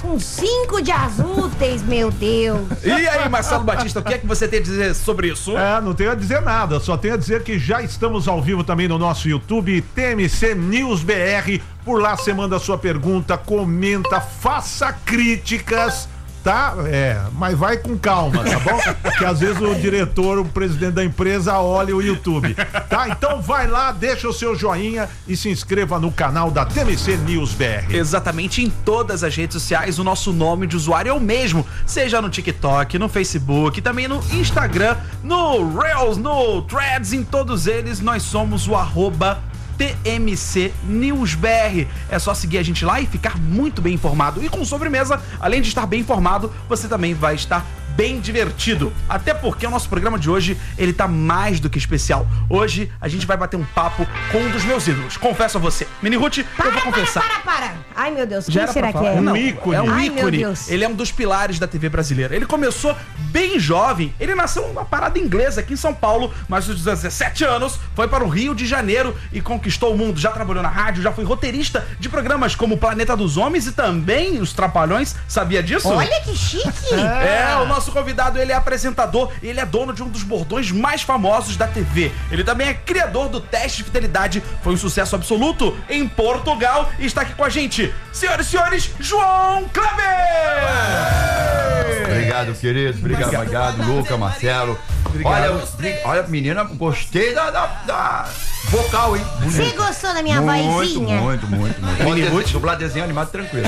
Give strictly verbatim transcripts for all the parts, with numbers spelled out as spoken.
com cinco dias úteis, meu Deus. E aí, Marcelo Batista, o que é que você tem a dizer sobre isso? É, não tenho a dizer nada, só tenho a dizer que já estamos ao vivo também no nosso YouTube, T M C News B R. Por lá você manda a sua pergunta, comenta, faça críticas, tá? É, mas vai com calma, tá bom? Porque às vezes o diretor, o presidente da empresa olha o YouTube, tá? Então vai lá, deixa o seu joinha e se inscreva no canal da T M C News B R. Exatamente, em todas as redes sociais o nosso nome de usuário é o mesmo, seja no TikTok, no Facebook, também no Instagram, no Reels, no Threads, em todos eles nós somos o arroba T M C News B R. É só seguir a gente lá e ficar muito bem informado. E com sobremesa, além de estar bem informado, você também vai estar bem divertido. Até porque o nosso programa de hoje, ele tá mais do que especial. Hoje a gente vai bater um papo com um dos meus ídolos. Confesso a você. Mini Ruth, Para, eu vou confessar. para, para, para. Ai, meu Deus, Já quem era será pra que falar? é? Não, Um ícone. é um Ai, ícone. meu Deus. Ele é um dos pilares da T V brasileira. Ele começou bem jovem. Ele nasceu numa parada inglesa aqui em São Paulo, mas aos dezessete anos foi para o Rio de Janeiro e conquistou o mundo. Já trabalhou na rádio, já foi roteirista de programas como Planeta dos Homens e também Os Trapalhões. Sabia disso? Olha que chique. É, o nosso convidado, ele é apresentador e ele é dono de um dos bordões mais famosos da T V. Ele também é criador do teste de fidelidade, foi um sucesso absoluto em Portugal e está aqui com a gente. Senhoras e senhores, João Kleber! Obrigado, querido. Obrigado, obrigado, Luca, Marcelo. Olha, eu- olha, menina, gostei da, da, da vocal, hein? Você gostou da minha Muito, vozinha? muito, muito, muito. Mini Pode Ruth? ser dublar desenho animado tranquilo.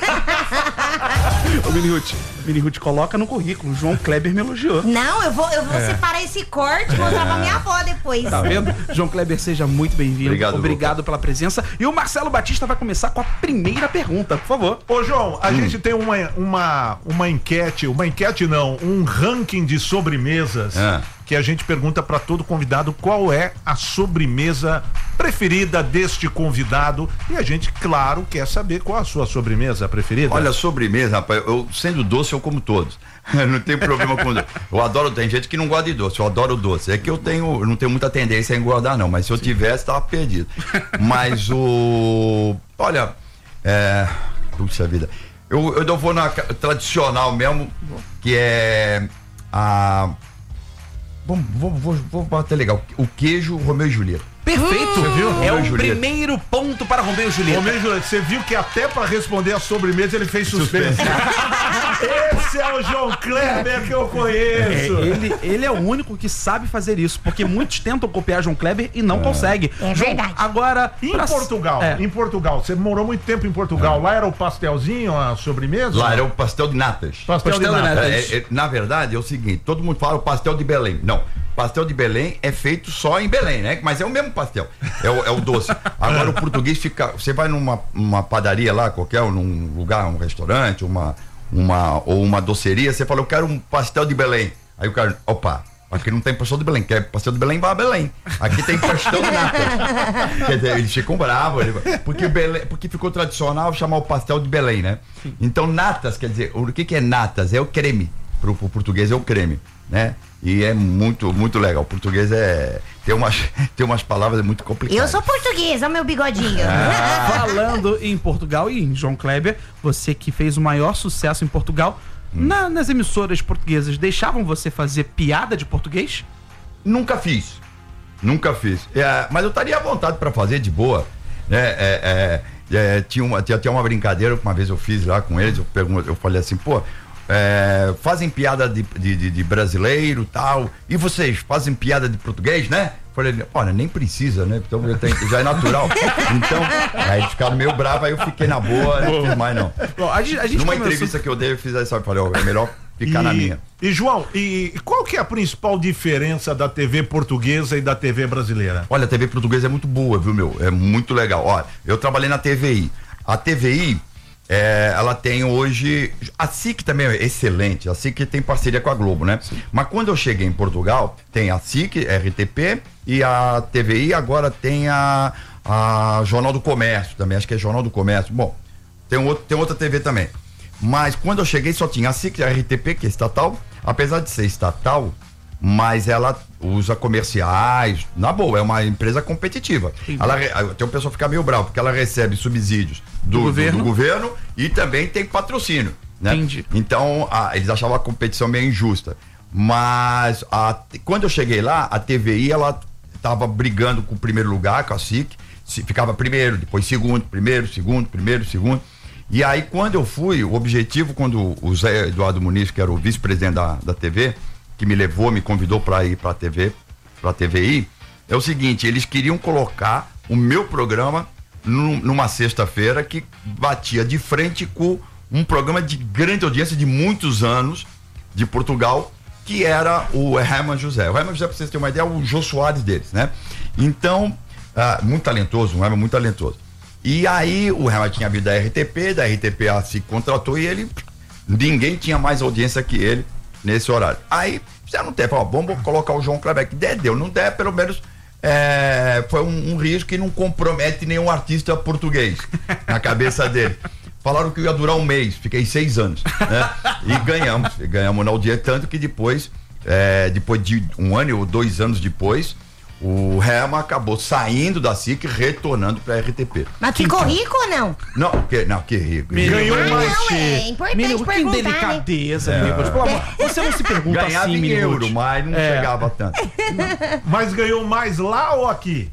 Ô, Mini Ruth, Mini Ruth, coloca no currículo. João Kleber me elogiou. Não, eu vou, eu vou separar esse corte e mostrar pra minha avó depois. Tá vendo? João Kleber, seja muito bem-vindo. Obrigado, Obrigado pela presença. E o Marcelo Batista vai começar com a primeira pergunta, por favor. Ô, João, a gente tem uma, uma, uma enquete, uma enquete não, um ranking de sobremesas Ah. que a gente pergunta para todo convidado qual é a sobremesa preferida deste convidado e a gente, claro, quer saber qual a sua sobremesa preferida. Olha, sobremesa, rapaz, eu sendo doce eu como todos. Não tem problema com doce. Eu adoro, tem gente que não gosta de doce, eu adoro doce. É que eu tenho, eu não tenho muita tendência a engordar não, mas se eu tivesse, tava perdido. Mas o... Olha, é... Puxa vida. Eu, eu vou na tradicional mesmo, que é a... Vamos, vou, vou, vou bater legal. O queijo Romeu e Julieta. Perfeito! Você viu? É Romeu o e Julieta. primeiro ponto para Romeu e Julieta. Romeu e Julieta, você viu que até para responder a sobremesa ele fez suspense. Esse é o João Kleber que eu É, conheço. ele, ele é o único que sabe fazer isso, porque muitos tentam copiar João Kleber e não conseguem. É João, verdade. agora... Em pra- Portugal, É. em Portugal, você morou muito tempo em Portugal, lá era o pastelzinho, a sobremesa? Lá era o pastel de natas. Pastel, Pastel de de nata. nata. É, é, na verdade, é o seguinte, todo mundo fala o pastel de Belém. Não, pastel de Belém é feito só em Belém, né? Mas é o mesmo pastel, é o, é o doce. Agora o português fica, você vai numa uma padaria lá, qualquer, num lugar, um restaurante, uma, uma, ou uma doceria, você fala, eu quero um pastel de Belém. Aí o cara, opa, aqui não tem pastel de Belém, quer pastel de Belém, vai a Belém. Aqui tem pastel de natas. Quer dizer, eles ficam bravos, ele- porque, Belém, porque ficou tradicional chamar o pastel de Belém, né? Então natas, quer dizer, o que que é natas? É o creme, pro, pro português é o creme, né? E é muito, muito legal. O português é, tem umas, tem umas palavras muito complicadas. Eu sou portuguesa, meu bigodinho. Falando em Portugal e em João Kleber, você que fez o maior sucesso em Portugal, na- nas emissoras portuguesas, deixavam você fazer piada de português? Nunca fiz. Nunca fiz. É, mas eu estaria à vontade para fazer de boa. Né? É, é, é, tinha, uma, tinha, tinha uma brincadeira que uma vez eu fiz lá com eles. Eu, pergunto, eu falei assim, pô, é, fazem piada de, de, de- de brasileiro e tal. E vocês fazem piada de português, né? Falei, olha, nem precisa, né? Então eu tenho- já é natural. Então, aí eles ficaram meio bravos, aí eu fiquei na boa, não fiz mais não. Bom, a gente, a gente Numa começou- entrevista que eu dei, eu fiz essa, eu falei, ó, é melhor ficar na minha. E João, e, e qual que é a principal diferença da T V portuguesa e da T V brasileira? Olha, a T V portuguesa é muito boa, viu, meu? É muito legal. Olha, eu trabalhei na T V I. A T V I, é, ela tem hoje... A S I C também é excelente. A S I C tem parceria com a Globo, né? Mas quando eu cheguei em Portugal, tem a S I C, R T P, e a T V I agora tem a, a Jornal do Comércio também. Acho que é Jornal do Comércio. Bom, tem, um outro, tem outra T V também. Mas quando eu cheguei só tinha a S I C, a R T P, que é estatal. Apesar de ser estatal, mas ela usa comerciais, na boa, é uma empresa competitiva. Ela, re- tem um pessoal ficar meio bravo, porque ela recebe subsídios do, do, governo. do governo e também tem patrocínio, né? Entendi. Então, a, eles achavam a competição meio injusta. Mas a, quando eu cheguei lá, a T V I, ela estava brigando com o primeiro lugar, com a S I C, ficava primeiro, depois segundo, primeiro, segundo, primeiro, segundo. E aí, quando eu fui, o objetivo, quando o Zé Eduardo Muniz, que era o vice-presidente da, da T V, que me levou, me convidou para ir para a T V, para a T V I, é o seguinte, eles queriam colocar o meu programa num, numa sexta-feira que batia de frente com um programa de grande audiência de muitos anos de Portugal, que era o Herman José. O Herman José, para vocês terem uma ideia, é o Jô Soares deles, né? Então, ah, muito talentoso, um Herman muito talentoso. E aí, o Herman tinha vindo da R T P, da R T P a se contratou e ele, ninguém tinha mais audiência que ele nesse horário. Aí, fizeram um tempo, ó, vamos colocar o João Kleber, que der, deu, não der, pelo menos é, foi um, um risco que não compromete nenhum artista português na cabeça dele. Falaram que ia durar um mês, fiquei seis anos, né? E ganhamos, ganhamos na audiência, tanto que depois, é, depois de um ano ou dois anos depois, o Herman acabou saindo da S I C e retornando pra R T P. Mas ficou Então. rico ou não? Não, que, não, que rico. Ganhou Ah, mais. não, é importante Menino, que perguntar, né? delicadeza, Nicolas. Pelo amor, você não se pergunta Ganhava assim, em menino. euro, mas não É. chegava tanto. Mas ganhou mais lá ou aqui?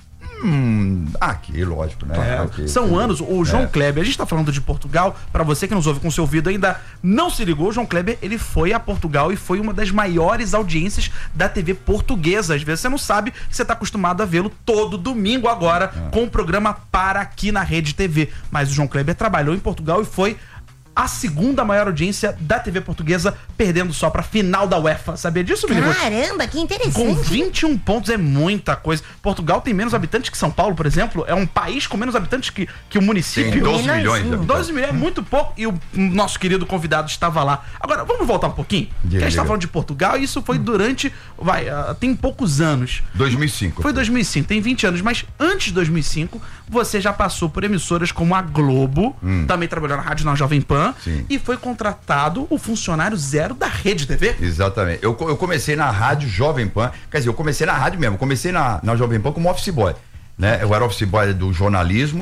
Hum, aqui, lógico, né? Aqui, São aqui. anos, o João É. Kleber, a gente tá falando de Portugal, pra você que nos ouve com seu ouvido ainda não se ligou, o João Kleber, ele foi a Portugal e foi uma das maiores audiências da T V portuguesa. Às vezes você não sabe que você tá acostumado a vê-lo todo domingo agora com o programa Para Aqui na Rede T V. Mas o João Kleber trabalhou em Portugal e foi a segunda maior audiência da T V portuguesa, perdendo só pra final da UEFA. Sabia disso, menino? Caramba, que interessante. Com vinte e um pontos é muita coisa. Portugal tem menos habitantes que São Paulo, por exemplo. É um país com menos habitantes que, que o município. Tem doze Menorzinho. milhões de habitantes. doze milhões é muito pouco e o nosso querido convidado estava lá. Agora, vamos voltar um pouquinho? Porque a gente Diga. tá falando de Portugal e isso foi durante, vai, uh, tem poucos anos. dois mil e cinco. Foi dois mil e cinco, tem vinte anos, mas antes de dois mil e cinco, você já passou por emissoras como a Globo, também trabalhou na rádio na Jovem Pan, Sim. e foi contratado o funcionário zero da Rede T V. Exatamente. Eu, co- eu comecei na rádio Jovem Pan, quer dizer, eu comecei na rádio mesmo, eu comecei na, na Jovem Pan como office boy, né? Eu era office boy do jornalismo,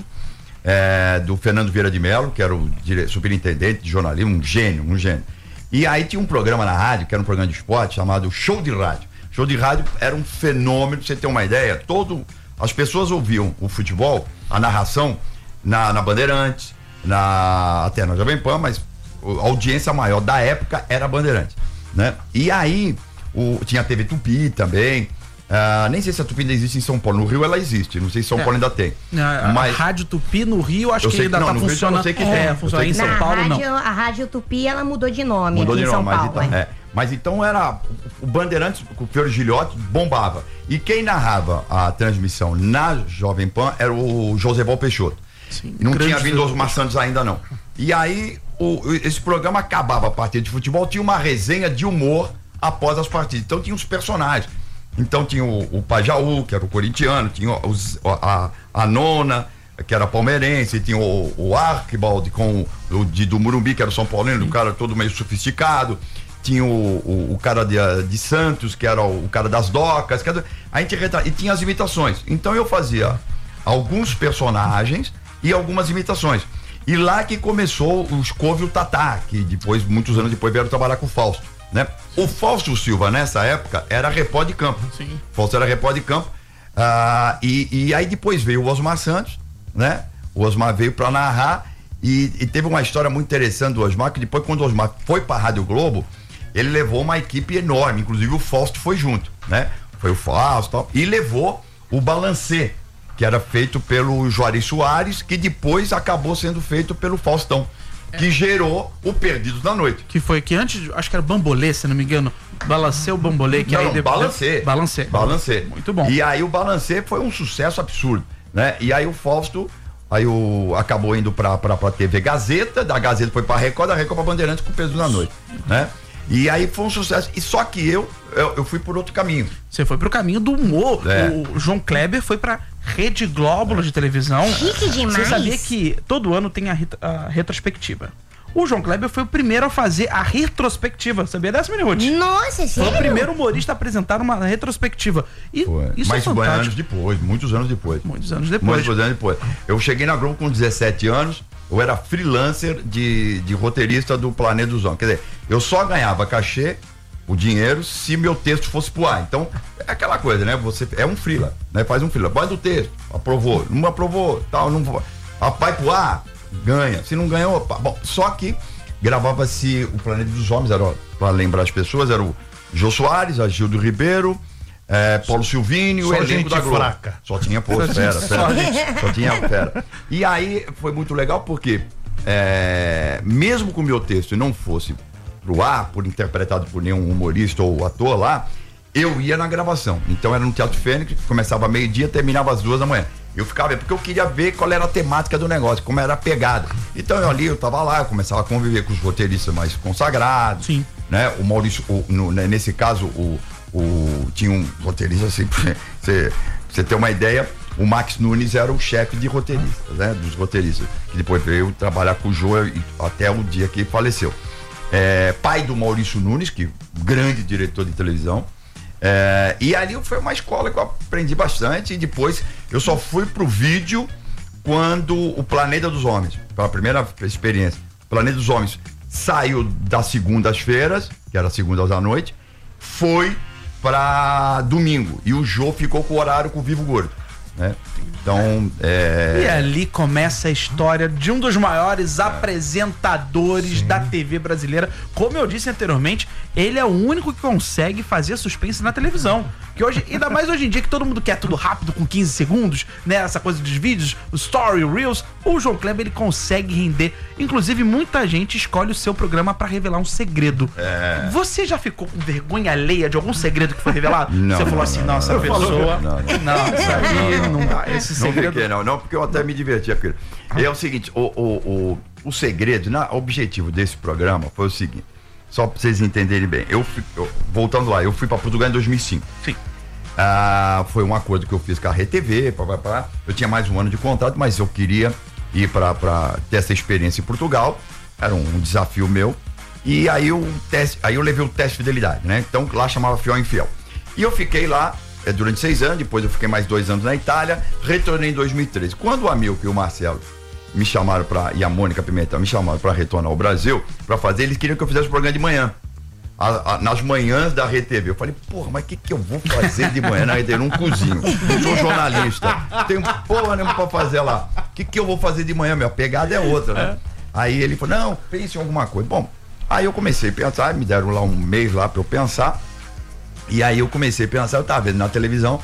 é, do Fernando Vieira de Mello, que era o dire... superintendente de jornalismo, um gênio, um gênio. E aí tinha um programa na rádio, que era um programa de esporte, chamado Show de Rádio. Show de Rádio era um fenômeno, pra você ter uma ideia, todo... As pessoas ouviam o futebol, a narração, na, na Bandeirantes, na, até na Jovem Pan, mas a audiência maior da época era a Bandeirantes, né? E aí, o, tinha a T V Tupi também, ah, nem sei se a Tupi ainda existe em São Paulo, no Rio ela existe, não sei se São É. Paulo ainda tem. A, a Mas Rádio Tupi no Rio, acho Eu que sei ainda que- tá não, no Rio eu funcionando. sei que é, tem. Eu funciona sei em que São Na Paulo, rádio, não. a Rádio Tupi, ela mudou de nome mudou aqui de em São nome, mas Paulo. então, é. é. Mas então era, o Bandeirantes, com o Fiore Gilhote, bombava. E quem narrava a transmissão na Jovem Pan era o Joséval Peixoto. Sim, E não grande tinha vindo José Osmar Santos ainda não. E aí, o- esse programa acabava a partida de futebol, tinha uma resenha de humor após as partidas. Então tinha os personagens. Então tinha o, o Pajaú, que era o corintiano, tinha os, a, a Nona, que era palmeirense, tinha o, o Archibald com o de, do Morumbi, que era o São Paulino, o cara todo meio sofisticado. Tinha o, o, o cara de, de Santos, que era o, o cara das docas. Que era, a gente retra... E tinha as imitações. Então eu fazia alguns personagens e algumas imitações. E lá que começou o Scovio Tatá, que depois, muitos anos depois, vieram trabalhar com o Fausto, né? O Fausto Silva, nessa época, era repórter de campo. Sim. Fausto era repórter de campo. Ah, e, e aí depois veio o Osmar Santos, né? O Osmar veio para narrar e, e teve uma história muito interessante do Osmar, que depois, quando o Osmar foi para a Rádio Globo, ele levou uma equipe enorme, inclusive o Fausto foi junto, né? Foi o Fausto e tal, e levou o Balancê, que era feito pelo Juarez Soares, que depois acabou sendo feito pelo Faustão, que gerou o Perdidos da Noite. Que foi que antes, acho que era Bambolê, se não me engano. Balanceu o Bambolê, que Não, aí depois. Balancê. Balancê. Balancê. Muito bom. E aí o Balancê foi um sucesso absurdo, né? E aí o Fausto, aí o, acabou indo pra, pra, pra T V Gazeta, da Gazeta foi pra Record, da Record pra Bandeirantes com o Perdidos da Noite, né? E aí foi um sucesso. E só que eu, eu, eu fui por outro caminho. Você foi pro caminho do humor. É. O João Kleber foi pra Rede Globo de televisão. Chique demais. Você sabia que todo ano tem a, ret- a retrospectiva. o João Kleber foi o primeiro a fazer a retrospectiva. Sabia dessa, Minirute? Nossa, Foi sério? o primeiro humorista a apresentar uma retrospectiva. E Foi. isso Mas é foi fantástico. anos depois, muitos anos depois. Muitos anos depois. Muitos anos depois. Eu cheguei na Globo com dezessete anos, eu era freelancer de, de roteirista do Planeta dos Homens. Quer dizer, eu só ganhava cachê, o dinheiro, se meu texto fosse pro ar. Então, é aquela coisa, né? Você é um freela, né? Faz um freela. Bota o texto, aprovou, não aprovou, tal, não vai. Vai pro ar, ganha. Se não ganhou, opa. Bom, só que gravava-se o Planeta dos Homens, era, pra lembrar as pessoas, era o Jô Soares, a Gildo Ribeiro, é, Paulo Silvini, o elenco gente da Globo. fraca. Só tinha, pô, fera, fera. Só tinha fera. E aí foi muito legal porque, é, mesmo que o meu texto não fosse pro ar, por interpretado por nenhum humorista ou ator lá, eu ia na gravação. Então era no Teatro Fênix, começava meio-dia, terminava às duas da manhã. Eu ficava, porque eu queria ver qual era a temática do negócio, como era a pegada. Então eu ali, eu tava lá, eu começava a conviver com os roteiristas mais consagrados. Sim. Né? O Maurício, o, no, nesse caso, o, o, tinha um roteirista assim, pra você, pra você ter uma ideia, o Max Nunes era o chefe de roteiristas, né? Dos roteiristas, que depois veio trabalhar com o Jô até o dia que faleceu. É, pai do Maurício Nunes, que grande diretor de televisão. É, e ali foi uma escola que eu aprendi bastante, e depois eu só fui pro vídeo quando o Planeta dos Homens, pela primeira experiência, o Planeta dos Homens saiu das segundas-feiras, que era segundas à noite, foi pra domingo, e o Jô ficou com o horário com o Vivo Gordo, né? Então, é... E ali começa a história de um dos maiores é. apresentadores Sim. da T V brasileira. Como eu disse anteriormente, ele é o único que consegue fazer suspense na televisão. Que hoje, ainda mais hoje em dia, que todo mundo quer tudo rápido, com quinze segundos, né? Essa coisa dos vídeos, o story, o reels. O João Kleber, ele consegue render. Inclusive, muita gente escolhe o seu programa pra revelar um segredo. É. Você já ficou com vergonha alheia de algum segredo que foi revelado? Não, Você falou não, assim, não, nossa, não, pessoa... Não, não, não, isso aí não dá. Esse Não segredo... fiquei, não, não, porque eu até me diverti aquilo. É o seguinte, o, o, o, o segredo, na, o objetivo desse programa foi o seguinte, só pra vocês entenderem bem, eu, fui, eu voltando lá, eu fui pra Portugal em dois mil e cinco. Sim. Ah, foi um acordo que eu fiz com a R T V, pá, pá, pá. Eu tinha mais um ano de contrato, mas eu queria ir pra, pra ter essa experiência em Portugal, era um, um desafio meu, e aí, o teste, aí eu levei o teste de fidelidade, né? Então lá chamava Fiel Infiel. E eu fiquei lá é, durante seis anos, depois eu fiquei mais dois anos na Itália, retornei em dois mil e treze. Quando o Amilcar e o Marcelo me chamaram para e a Mônica Pimentel me chamaram para retornar ao Brasil, para fazer, eles queriam que eu fizesse o programa de manhã. A, a, nas manhãs da R T V. Eu falei, porra, mas o que, que eu vou fazer de manhã na R T V? Eu não cozinho, não sou jornalista, tenho porra nenhuma pra fazer lá. O que, que eu vou fazer de manhã? Minha pegada é outra, né? Aí ele falou, não, pense em alguma coisa. Bom, aí eu comecei a pensar, me deram lá um mês lá pra eu pensar. E aí eu comecei a pensar, eu tava vendo na televisão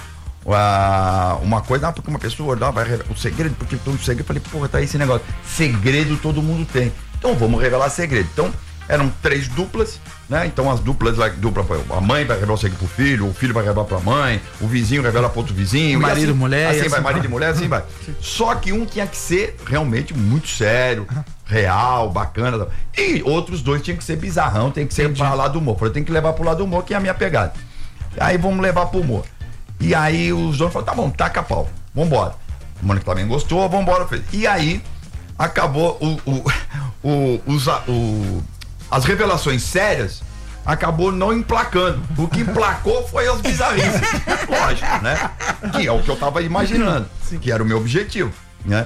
uh, uma coisa, ah, porque uma pessoa dá, vai revelar o segredo, porque todo segredo. Eu falei, porra, tá aí esse negócio. Segredo todo mundo tem. Então vamos revelar segredo. Então, eram três duplas, né? Então as duplas, dupla, a mãe vai revelar o segredo pro filho, o filho vai revelar pra mãe, o vizinho revela pro outro vizinho. Marido, assim, mulher. Assim, assim vai, marido e mulher, assim vai. Só que um tinha que ser realmente muito sério, real, bacana. E outros dois tinham que ser bizarrão, tem que ser para lado do humor. Eu falei, tem que levar pro lado do humor, que é a minha pegada. Aí vamos levar pro humor. E aí os donos falaram, tá bom, taca pau, vambora. O Mônica também gostou, vambora. E aí acabou o, o, o, os, o, as revelações sérias, acabou não emplacando. O que emplacou foi as bizarrices. Lógico, né? Que é o que eu tava imaginando, que era o meu objetivo, né?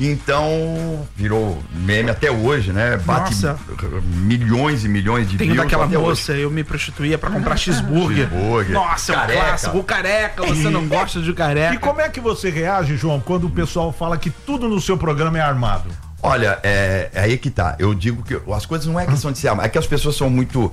Então, virou meme até hoje, né? Bate Nossa. milhões e milhões de Tem views daquela até moça, hoje. eu me prostituía pra comprar cheeseburger. Cheeseburger. Nossa, é um Careca. clássico. O careca, você não gosta de careca. E como é que você reage, João, quando o pessoal fala que tudo no seu programa é armado? Olha, é, é aí que tá. Eu digo que as coisas não é questão de ser armado, é que as pessoas são muito...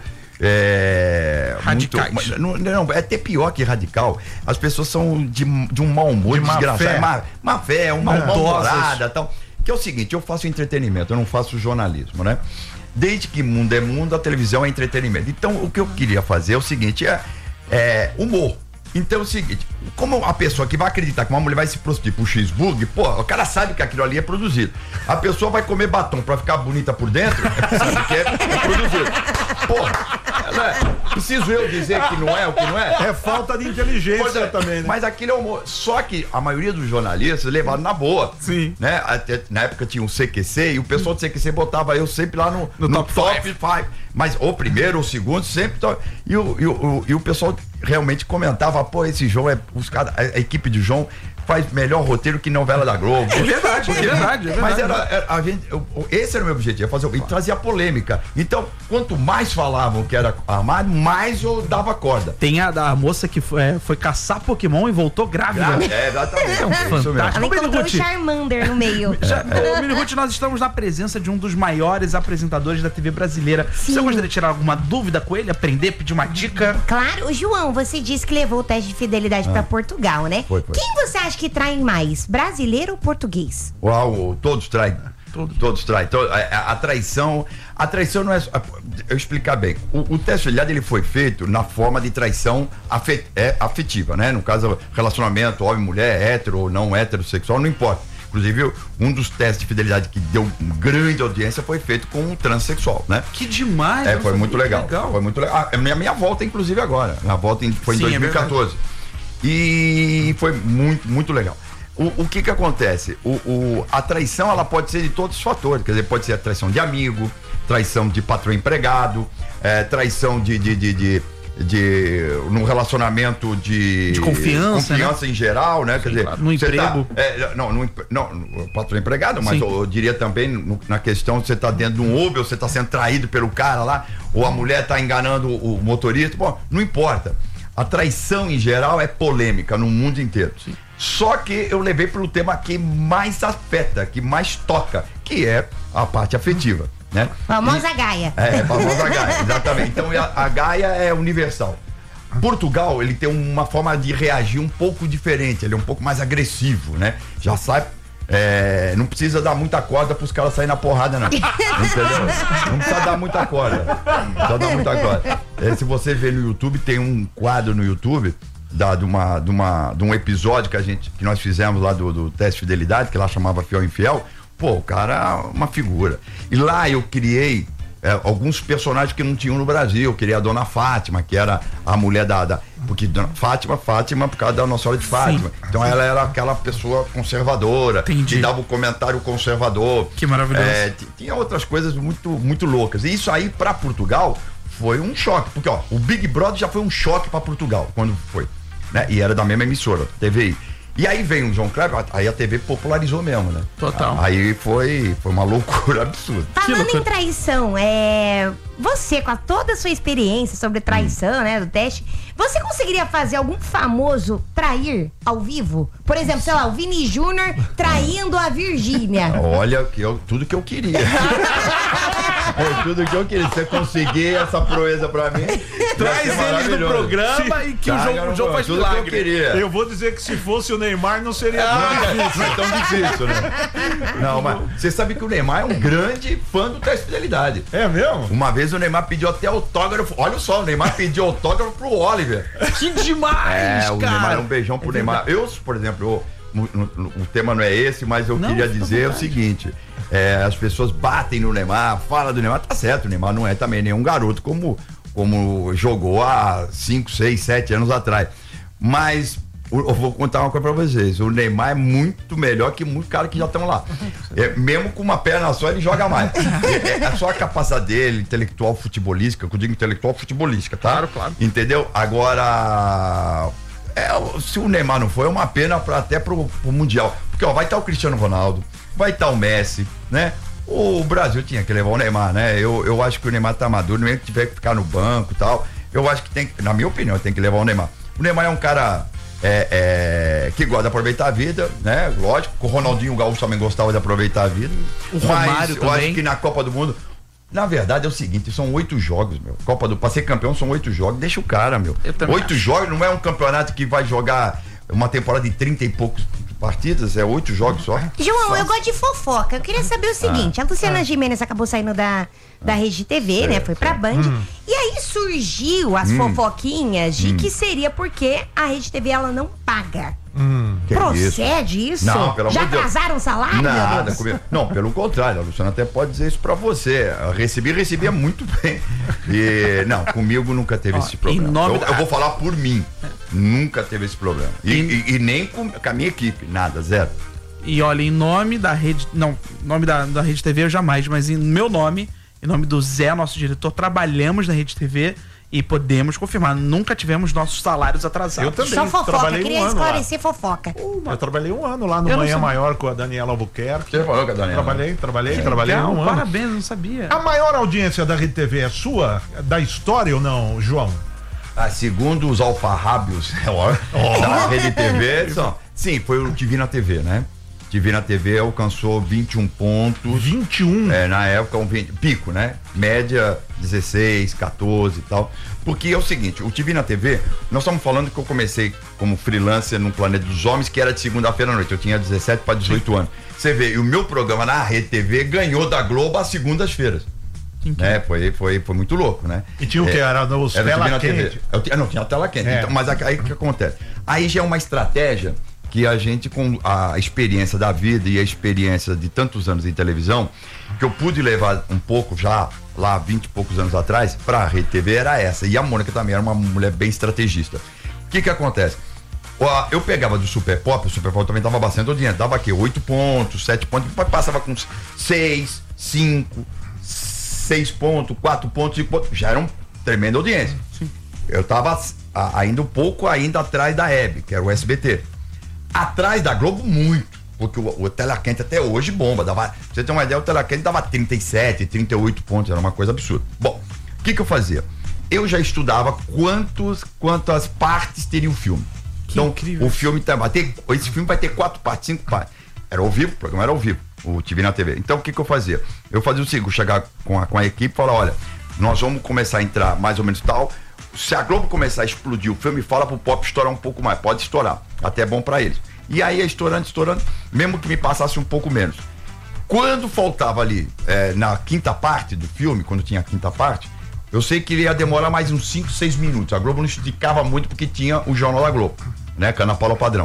É, radicais. Muito, não, não, é até pior que radical. As pessoas são de, de um mau humor, de má desgraçado. fé. Má, má fé, uma Maldosas. mal-humorada e tal. Que é o seguinte, eu faço entretenimento, eu não faço jornalismo, né? Desde que mundo é mundo, a televisão é entretenimento. Então, o que eu queria fazer é o seguinte, é, é humor. Então é o seguinte, como a pessoa que vai acreditar que uma mulher vai se prostituir pro cheeseburger, pô, o cara sabe que aquilo ali é produzido. A pessoa vai comer batom pra ficar bonita por dentro, é sabe que é, é produzido. Porra, não é? Preciso eu dizer que não é o que não é? É falta de inteligência Pois é, também, né? Mas aquilo é humor. Só que a maioria dos jornalistas levaram na boa. Sim. Né? Até, na época tinha um C Q C e o pessoal do C Q C botava eu sempre lá no, No top five. Mas ou primeiro ou segundo, sempre. To... E, o, e, o, e o pessoal realmente comentava: pô, esse João é. Os cara, a, a equipe de João faz melhor roteiro que novela da Globo. É verdade, é verdade, é verdade. Mas era, era a gente, eu, esse era o meu objetivo, fazer e trazia polêmica. Então, quanto mais falavam que era armado, mais eu dava corda. Tem a da moça que foi, é, foi caçar Pokémon e voltou grávida. É, exatamente. É um É isso mesmo. fantástico. Ela encontrou o Ruth, Charmander no meio. já, ô, Mini Ruth, nós estamos na presença de um dos maiores apresentadores da T V brasileira. Sim. Você gostaria de tirar alguma dúvida com ele, aprender, pedir uma dica? Claro, João, você disse que levou o teste de fidelidade pra Portugal, né? Foi, foi. Quem você acha que trai mais, brasileiro ou português? Uau, todos traem. Todos. Todos traem. To- a, a- a traição. A traição não é. só- Eu explicar bem. O, o teste de fidelidade ele foi feito na forma de traição afe- é, afetiva, né? No caso, relacionamento, homem, mulher, hétero ou não heterossexual, não importa. Inclusive, um dos testes de fidelidade que deu grande audiência foi feito com um transexual, né? Que demais. É, eu foi não muito sabia, legal. que Foi muito legal. A minha, minha volta, inclusive, agora. Minha volta em- foi em Sim, é dois mil e quatorze. E foi muito, muito legal. O, o que que acontece? O, o- a traição, ela pode ser de todos os fatores. Quer dizer, pode ser a traição de amigo, traição de patrão empregado, é, traição de, de, de, de, de num relacionamento de... De confiança, Confiança em geral, né? Quer dizer... claro. No você emprego. Tá, é, não, no, empre- não, no patrão empregado, mas Sim. eu, eu diria também no- na questão de você tá dentro de um Uber, você tá sendo traído pelo cara lá, ou a mulher tá enganando o, o motorista, bom, não importa. A traição em geral é polêmica no mundo inteiro. Sim. Só que eu levei pelo tema que mais afeta, que mais toca, que é a parte afetiva, né? Famosa E- Gaia. É, a famosa Gaia, exatamente. Então a, a Gaia é universal. Portugal, ele tem uma forma de reagir um pouco diferente, ele é um pouco mais agressivo, né? Já sai. é, não precisa dar muita corda pros caras saírem na porrada, não. Entendeu? Não precisa dar muita corda. Não precisa dar muita corda. É, se você ver no YouTube, tem um quadro no YouTube da, de, uma, de, uma, de um episódio que, a gente, que nós fizemos lá do, do teste de fidelidade, que lá chamava Fiel Infiel. Pô, o cara é uma figura. E lá eu criei é, alguns personagens que não tinham no Brasil. Eu queria a Dona Fátima, que era a mulher da... da porque Dona Fátima, Fátima por causa da Nossa Senhora de Fátima. Sim. Então ela era aquela pessoa conservadora, Entendi. que dava o comentário conservador. Que maravilhoso. É, t- tinha outras coisas muito, muito loucas. E isso aí pra Portugal foi um choque. Porque ó, o Big Brother já foi um choque pra Portugal quando foi. Né? E era da mesma emissora, T V I. E aí veio o João Kleber, aí a T V popularizou mesmo, né? Total. Aí foi, foi uma loucura absurda. Falando loucura. em traição, é... você, com a- toda a sua experiência sobre traição, né, do teste, você conseguiria fazer algum famoso trair ao vivo? Por exemplo, sei lá, o Vini Júnior traindo a Virgínia. Olha, que eu, tudo que eu queria. É tudo que eu queria. Se você conseguir essa proeza pra mim, Traz vai ser ele no maravilhoso. programa e que o Traga João, no o João faz tudo que eu milagre. queria. Eu vou dizer que se fosse o Neymar não seria Não, tão não difícil. é tão difícil, né? Não, mas você sabe que o Neymar é um grande fã do teste de fidelidade. É mesmo? Uma vez o Neymar pediu até autógrafo. Olha só, o Neymar pediu autógrafo pro Oliver. Que demais, É, o cara. Neymar é um beijão pro Neymar. Eu, por exemplo, eu, o, o- o tema não é esse, mas eu Não, queria fica à dizer o vontade. seguinte: é, as pessoas batem no Neymar, falam do Neymar, tá certo, o Neymar não é também nenhum garoto como, como jogou há cinco, seis, sete anos atrás. Mas o- eu vou contar uma coisa pra vocês: o Neymar é muito melhor que muitos caras que já estão lá. É, mesmo com uma perna só, ele joga mais. É, é só a capacidade dele, intelectual futebolística, que eu digo intelectual futebolística, tá? Claro, claro. Entendeu? Agora. É, se o Neymar não for, é uma pena pra, até pro, pro Mundial. Porque, ó, vai estar o Cristiano Ronaldo, vai estar o Messi, né? O Brasil tinha que levar o Neymar, né? Eu, eu acho que o Neymar tá maduro, nem que tiver que ficar no banco e tal. Eu acho que tem que, na minha opinião, tem que levar o Neymar. O Neymar é um cara é, é, que gosta de aproveitar a vida, né? Lógico, o Ronaldinho Gaúcho também gostava de aproveitar a vida. O Romário Mas eu também. acho que na Copa do Mundo. Na verdade é o seguinte, são oito jogos, meu. Copa do. Pra ser campeão são oito jogos, deixa o cara, meu. Eu também Oito acho. jogos não é um campeonato que vai jogar uma temporada de trinta e poucos partidas, é oito jogos só. João, só. eu gosto de fofoca. Eu queria saber o seguinte: ah, a Luciana ah. Gimenez acabou saindo da, da Rede T V, certo, né? Foi pra Band. Hum. E aí surgiu as hum. fofoquinhas de hum. que seria porque a Rede T V ela não paga. Hum, Procede isso? isso? Não, pelo Já amor de Deus. atrasaram o salário? Nada, comigo. Não, pelo contrário, a Luciana até pode dizer isso pra você. Eu recebi, recebia muito bem. E, não, comigo nunca teve Ó, esse problema. Eu, da... eu vou falar por mim. Nunca teve esse problema. E, e, e nem com, com a minha equipe, nada, zero. E olha, em nome da rede. Não, nome da, da Rede T V eu jamais, mas em meu nome, em nome do Zé, nosso diretor, trabalhamos na Rede T V. E podemos confirmar, nunca tivemos nossos salários atrasados. Eu também. Só fofoca, trabalhei queria um esclarecer ano fofoca. Eu trabalhei um ano lá no Manhã Maior com a Daniela Albuquerque. Você falou com a Daniela? Trabalhei, trabalhei, é, trabalhei legal, um ano. Parabéns, não sabia. A maior audiência da Rede T V é sua? Da história ou não, João? Ah, segundo os alfarrábios oh. da Rede T V, só, sim, foi o Divina T V, né? Divina T V alcançou vinte e um pontos. vinte e um? É, na época, um vinte, pico, né? Média dezesseis, quatorze e tal. Porque é o seguinte, o Divina T V, nós estamos falando que eu comecei como freelancer no Planeta dos Homens, que era de segunda-feira à noite. Eu tinha dezessete para dezoito Sim. anos. Você vê, e o meu programa na Rede T V ganhou da Globo às segundas-feiras. É, foi, foi, foi muito louco, né? E tinha o que? É, era nos era tela quente? Eu tinha, não, tinha tela quente. É. Então, mas aí o que acontece? Aí já é uma estratégia que a gente, com a experiência da vida e a experiência de tantos anos em televisão, que eu pude levar um pouco já, lá vinte e poucos anos atrás, pra Rede T V, era essa. E a Mônica também era uma mulher bem estrategista. O que que acontece? Eu pegava do Super Pop, o Super Pop também dava bastante audiência, dava aqui oito pontos, sete pontos, depois passava com seis, cinco, seis pontos, quatro pontos, cinco pontos, já era uma tremenda audiência. Sim. Eu tava ainda um pouco ainda atrás da Hebe, que era o S B T. Atrás da Globo, muito. Porque o, o Tela-Quente até hoje bomba. Dava, pra você ter uma ideia, o Tela-Quente dava trinta e sete, trinta e oito pontos. Era uma coisa absurda. Bom, o que que eu fazia? Eu já estudava quantos, quantas partes teria o filme. Que então, incrível. O filme vai ter, esse filme vai ter quatro partes, cinco partes. Era ao vivo, o programa era ao vivo. O T V na T V. Então, o que que eu fazia? Eu fazia o seguinte, eu chegar com a, com a equipe e falar, olha, nós vamos começar a entrar mais ou menos tal. Se a Globo começar a explodir o filme, fala pro Pop estourar um pouco mais. Pode estourar. Até é bom pra eles. E aí, estourando, estourando, mesmo que me passasse um pouco menos. Quando faltava ali, é, na quinta parte do filme, quando tinha a quinta parte, eu sei que ele ia demorar mais uns cinco, seis minutos. A Globo não esticava muito porque tinha o Jornal da Globo, né? Ana Paula Padrão.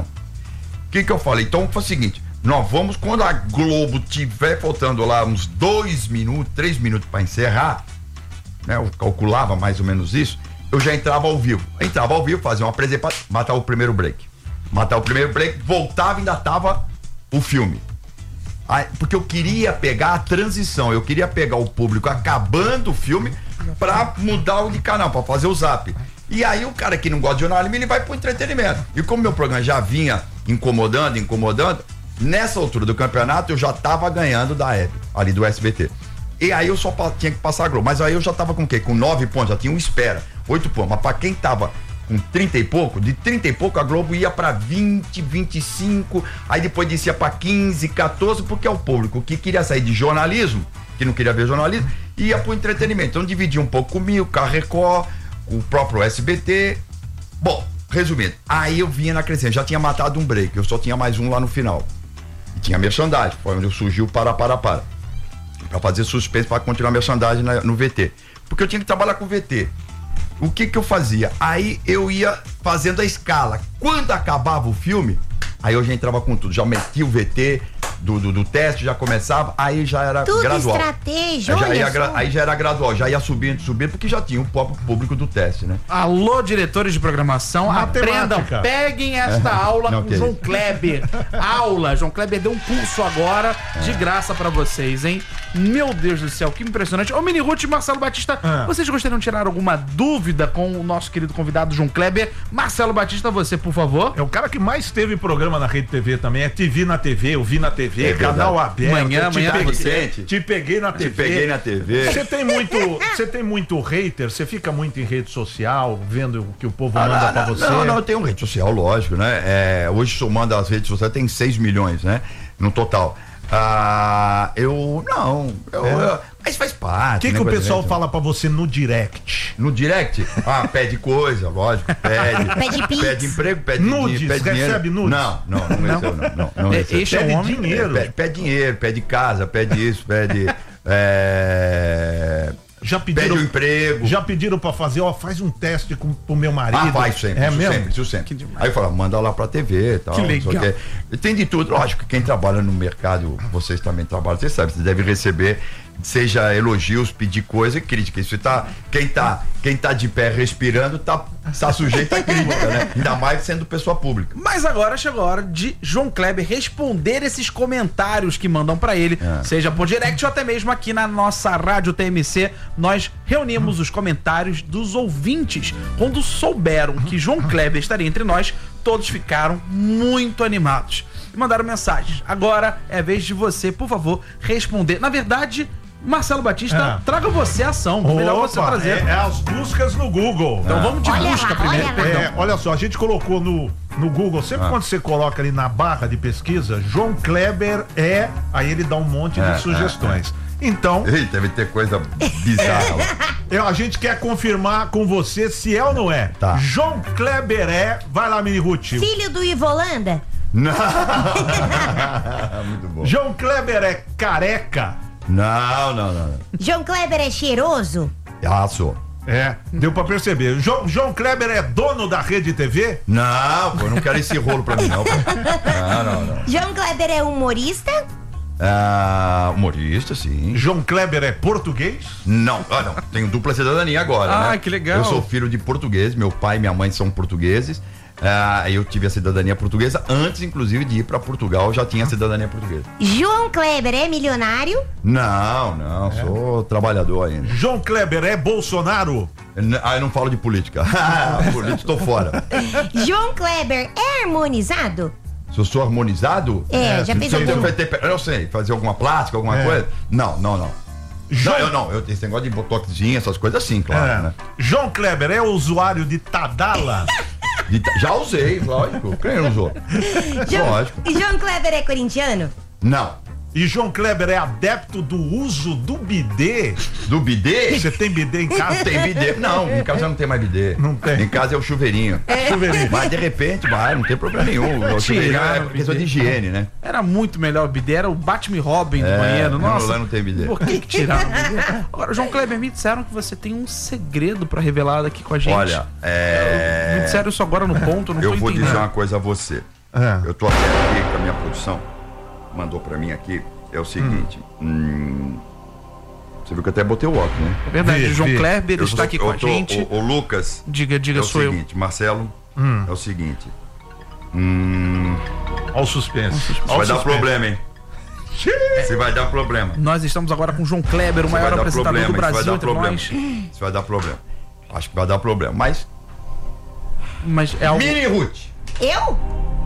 O que que eu falei? Então, foi o seguinte, nós vamos, quando a Globo tiver faltando lá uns dois minutos, três minutos pra encerrar, né? Eu calculava mais ou menos isso, eu já entrava ao vivo. Eu entrava ao vivo, fazia uma apresentação, matar o primeiro break. Matar o primeiro break, voltava e ainda tava o filme. Aí, porque eu queria pegar a transição, eu queria pegar o público acabando o filme pra mudar o de canal, pra fazer o zap. E aí o cara que não gosta de jornalismo, ele vai pro entretenimento. E como meu programa já vinha incomodando, incomodando, nessa altura do campeonato eu já tava ganhando da Hebe, ali do S B T. E aí eu só tinha que passar a Globo. Mas aí eu já tava com o quê? Com nove pontos, já tinha um espera, oito pontos. Mas pra quem tava com trinta e pouco, de trinta e pouco a Globo ia pra vinte, vinte e cinco, aí depois descia pra quinze, quatorze, porque é o público que queria sair de jornalismo, que não queria ver jornalismo, ia pro entretenimento. Então dividia um pouco comigo, com a Record, o próprio S B T. Bom, resumindo, aí eu vinha na crescente, já tinha matado um break, eu só tinha mais um lá no final. E tinha merchandising, foi onde surgiu o para, para, para. Pra fazer suspense pra continuar a merchandising no V T. Porque eu tinha que trabalhar com o V T. O que que eu fazia? Aí eu ia fazendo a escala. Quando acabava o filme, aí eu já entrava com tudo. Já metia o V T do, do, do teste, já começava, aí já era tudo gradual. Estratégia, aí já, ia, olha aí já era gradual, já ia subindo, subindo, porque já tinha o próprio público do teste, né? Alô, diretores de programação, Matemática. Aprendam, peguem esta aula Não, com que o João isso. Kleber. Aula, João Kleber deu um pulso agora, de graça pra vocês, hein? Meu Deus do céu, que impressionante. Ô, Mini Ruth e Marcelo Batista, Ah. vocês gostariam de tirar alguma dúvida com o nosso querido convidado João Kleber? Marcelo Batista, você, por favor. É o cara que mais teve programa na Rede T V também, é T V na T V, eu vi na T V, É canal verdade. aberto. Manhã, eu te amanhã, peguei, você. te peguei na T V. Te peguei na T V. Você tem muito, você tem muito hater, você fica muito em rede social, vendo o que o povo Ah, manda não, pra não, você. Não, não, eu tenho rede social, lógico, né? É, hoje somando as redes sociais tem seis milhões, né? No total. Ah, eu, não, eu, É. eu- Mas faz parte. O que, né, que o com a pessoal gente. fala pra você no direct? No direct? Ah, pede coisa, lógico, pede. Pede pix. Pede emprego, pede Nudes, dinheiro, pede recebe dinheiro. nudes? Não, não, não recebo, não. não, não É, recebo. esse é Pede o homem. dinheiro. É, pede, pede dinheiro, pede casa, pede isso, pede. É, Já pede pediram, o emprego. já pediram pra fazer, ó, faz um teste com o meu marido. Ah, faz sempre, É isso mesmo? sempre, isso sempre. Aí fala, manda lá pra T V e tal. Que não sei o legal. quê. Tem de tudo, lógico que quem trabalha no mercado, vocês também trabalham, vocês sabem, vocês devem receber, seja elogios, pedir coisa e crítica. Isso tá, quem tá, quem tá de pé respirando tá, tá sujeito a crítica, né? Ainda mais sendo pessoa pública. Mas agora chegou a hora de João Kleber responder esses comentários que mandam pra ele, É. seja por direct ou até mesmo aqui na nossa Rádio T M C. Nós reunimos os comentários dos ouvintes. Quando souberam que João Kleber estaria entre nós, todos ficaram muito animados e mandaram mensagens. Agora é a vez de você, por favor, responder. Na verdade, Marcelo Batista, É. traga você a ação. Melhor você Opa, trazer. é, é as buscas no Google. Então vamos de Olha busca lá, primeiro. olha lá. Perdão. É, olha só, a gente colocou no, no Google, sempre Ah. quando você coloca ali na barra de pesquisa, João Kleber é, aí ele dá um monte É, de sugestões. Então, Ei, deve ter coisa bizarra lá. eu- a gente quer confirmar com você se é ou não é. Tá. João Kleber é, vai lá, Mini Ruth. Filho do Ivo Holanda? Não. Muito bom. João Kleber é careca? Não, não, não. não. João Kleber é cheiroso? Ah, sou. É, deu pra perceber. João, João Kleber é dono da Rede T V? Não, pô, eu não quero esse rolo pra mim, não. Pô. Não, não, não. João Kleber é humorista? Ah, humorista, sim. João Kleber é português? Não, ah, não. Tenho dupla cidadania agora, Ah, né? que legal. Eu sou filho de português, meu pai e minha mãe são portugueses. Ah, eu tive a cidadania portuguesa antes, inclusive, de ir pra Portugal, eu já tinha a cidadania portuguesa. João Kleber é milionário? Não, não, sou trabalhador ainda. João Kleber é Bolsonaro? N- Ah, eu não falo de política. Política, tô fora. João Kleber é harmonizado? Se eu sou harmonizado? É, já fez se eu, algum? vai ter- eu não sei, fazer alguma plástica, alguma É. coisa? Não, não, não. João, Não, eu não. Eu tenho esse negócio de botoxinho, essas coisas assim, claro, É. né? João Kleber é usuário de Tadala? De- já usei, lógico. Quem não usou? João, Lógico. e João Kleber é corintiano? Não. E João Kleber é adepto do uso do bidê? Do bidê? Você tem bidê em Não casa? tem bidê. Não, em casa não tem mais bidê. Não tem. Em casa é o chuveirinho. Chuveirinho. Mas de repente, vai, não tem problema nenhum. O chuveirinho Tiraram é o questão bidê. de higiene, né? Era muito melhor o bidê, era o Batman e Robin do É, banheiro. não, Nossa, lá não tem bidê. Por que, que tiraram o bidê? Agora, João Kleber, me disseram que você tem um segredo pra revelar aqui com a gente. Olha, é. Me disseram isso agora no ponto, não Eu tô vou entendendo. dizer uma coisa a você. É. Eu tô até aqui com a minha produção, mandou pra mim aqui, é o seguinte. hum, você viu que eu até botei o óculos, né? É verdade, Vi, João vi. Kleber Eu está tô- aqui eu com a tô- gente. O, o Lucas, Diga, diga, é o sou eu. seguinte, Marcelo, é o seguinte. Hum, Olha o suspense. isso Olha o vai dar suspense. problema, hein? Isso vai dar problema. Nós estamos agora com João Kleber, o Isso maior vai dar apresentador problema, do isso vai Brasil dar entre problema. nós. Isso vai dar problema. Acho que vai dar problema. Mas, Mas é algo... Mini Ruth, Eu?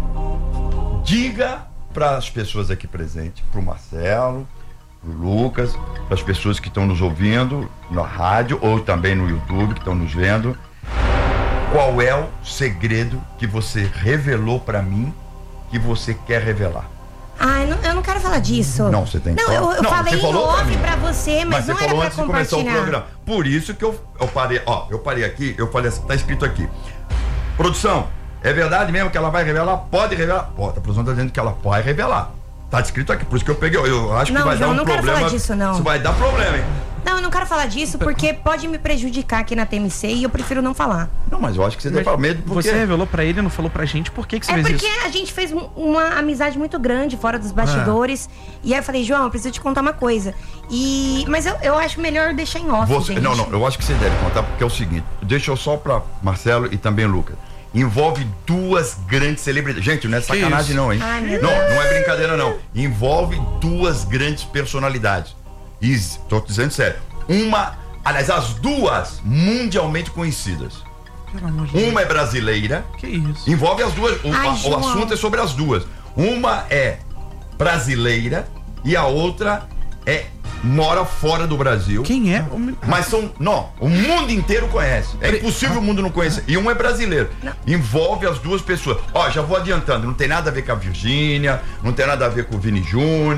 diga para as pessoas aqui presentes, pro Marcelo, pro Lucas, para as pessoas que estão nos ouvindo na rádio ou também no YouTube, que estão nos vendo, qual é o segredo que você revelou para mim que você quer revelar? Ai, não, eu não quero falar disso. Não, você tem que Não, falar. eu, eu Não, falei você em falou pra off mim. pra você, mas, Mas você não era falou pra antes de começar o compartilhar. programa. Por isso que eu, eu parei, ó, eu parei aqui, eu falei assim, tá escrito aqui. Produção, é verdade mesmo que ela vai revelar? Pode revelar? Pode, a produção tá dizendo que ela pode revelar. Tá escrito aqui, por isso que eu peguei. Eu acho Não, que vai João, dar um não quero problema. falar disso, não. Isso vai dar problema, hein? Não, eu não quero falar disso porque pode me prejudicar aqui na T M C e eu prefiro não falar. Não, mas eu acho que você deve falar medo porque... Você revelou pra ele e não falou pra gente por que, que você É fez porque isso? a gente fez um- uma amizade muito grande fora dos bastidores. E aí eu falei, João, eu preciso te contar uma coisa. E... Mas eu, eu acho melhor deixar em off, Você, gente. não, não, eu acho que você deve contar, porque é o seguinte, deixa eu só pra Marcelo e também Lucas. Envolve duas grandes celebridades. Gente, não é sacanagem isso? não, hein? Ai, meu não, Deus. não é brincadeira não. Envolve duas grandes personalidades. E tô dizendo sério. Uma, aliás, as duas mundialmente conhecidas. Pelo amor de Deus. Uma é brasileira, Que isso? envolve as duas. O, Ai, a- o João. assunto é sobre as duas. Uma é brasileira e a outra é mora fora do Brasil. Quem é? Mas são. Não, o mundo inteiro conhece. É impossível o mundo não conhecer. E um é brasileiro. Envolve as duas pessoas. Ó, já vou adiantando, não tem nada a ver com a Virgínia, não tem nada a ver com o Vini Júnior,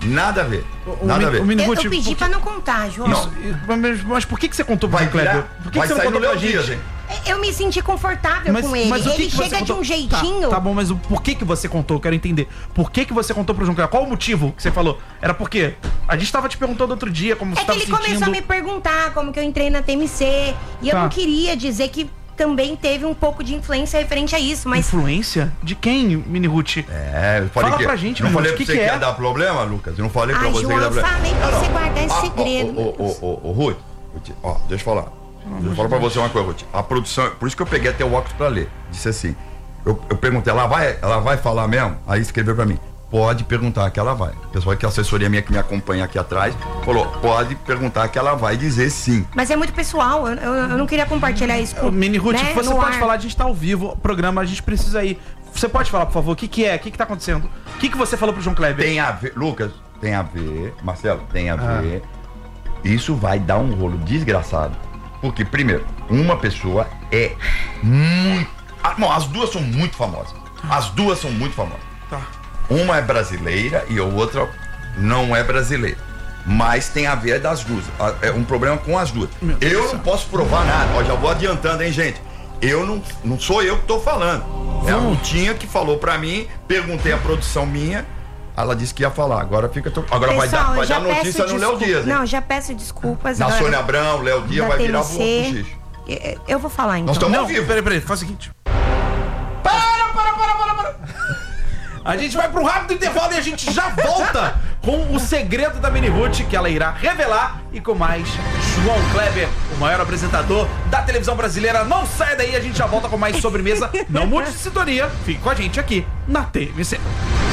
Nada a ver. O- o Nada Mi- a ver. o Mini Eu, Ruth, eu pedi por pra que- não contar, João. Não. Mas, mas por que, que você contou pro Vai João Kleber? virar, Por que, vai que você sair não no contou pra Léo gente? Dias, hein? Eu me senti confortável Mas, com ele. mas o que Ele que você chega de contou? um jeitinho. Tá, tá bom, mas o, por que que você contou? Eu quero entender. Por que que você contou pro João Kleber? Qual o motivo que você falou? Era porque a gente tava te perguntando outro dia como É você que tava ele sentindo. começou a me perguntar como que eu entrei na T M C. E eu Tá. não queria dizer que também teve um pouco de influência referente a isso, mas Influência? De quem, Mini Ruth? É, eu falei Fala que, pra gente, não Minu, falei o que pra você que que é? ia dar problema, Lucas? Eu não falei pra Ai, você João, que ia eu dar problema. falei pra Não, você não. guardar esse Ah, segredo. Ô, ô, ô, ô, ô, Ruth, Ruth, ó, deixa eu falar. Deixa eu falar pra você uma coisa, Ruth. A produção, por isso que eu peguei até o óculos pra ler. Disse assim, eu, eu perguntei, ela vai, ela vai falar mesmo? Aí escreveu pra mim, pode perguntar que ela vai. O pessoal que a assessoria minha que me acompanha aqui atrás, falou, pode perguntar que ela vai dizer sim. Mas é muito pessoal, eu, eu, eu não queria compartilhar isso com Ô, Mini Ruth, né, você no pode ar. falar, a gente tá ao vivo, o programa, a gente precisa ir. Você pode falar, por favor, o que que é? O que que tá acontecendo? O que que você falou pro João Kleber? Tem a ver, Lucas, tem a ver, Marcelo, tem a Ah. ver. Isso vai dar um rolo desgraçado. Porque, primeiro, uma pessoa é muito. Ah, não, as duas são muito famosas. As duas são muito famosas. Tá. Uma é brasileira e a outra não é brasileira. Mas tem a ver das duas. Ah, é um problema com as duas. Meu Deus do Eu céu. não posso provar nada. Ó, já vou adiantando, hein, gente. Eu não, não sou eu que tô falando. É a Vamos. Rutinha que falou pra mim, perguntei a produção minha, ela disse que ia falar. Agora fica. to- Agora vai Pessoal, dar, vai eu já dar notícia peço no Léo desculpa- Dias, hein? Não, já peço desculpas. Na agora Sônia Abrão, Léo Dias da vai virar T M C. pro xixi. Eu- Eu vou falar então. Nós estamos Não, ao vivo. peraí, peraí, faz o seguinte. Para, para, para, para, para. A gente vai pro rápido intervalo e a gente já volta com o segredo da Mini Ruth, que ela irá revelar, e com mais João Kleber, o maior apresentador da televisão brasileira. Não sai daí, a gente já volta com mais sobremesa. Não mude de sintonia, fique com a gente aqui na T M C.